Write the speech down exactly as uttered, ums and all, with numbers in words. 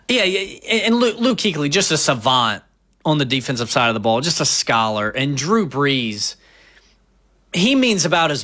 Yeah, yeah, and Luke, Luke Kuechly, just a savant on the defensive side of the ball, just a scholar. And Drew Brees, he means about as